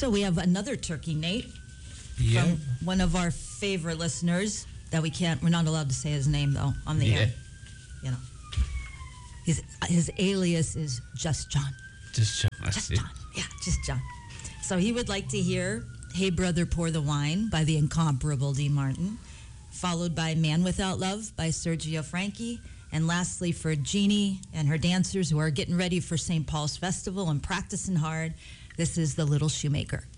So we have another turkey, Nate, Yeah. from one of our favorite listeners that we're not allowed to say his name, though, on the air. You know. His alias is Just John. Just Just John. Yeah, Just John. So he would like to hear Hey Brother Pour the Wine by the incomparable Dean Martin, followed by Man Without Love by Sergio Franchi, and lastly for Jeannie and her dancers who are getting ready for St. Paul's Festival and practicing hard, this is The Little Shoemaker.